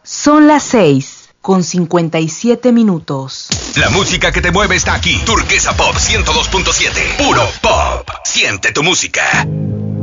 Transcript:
Son las 6:57. La música que te mueve está aquí. Turquesa Pop 102.7. Puro pop. Siente tu música.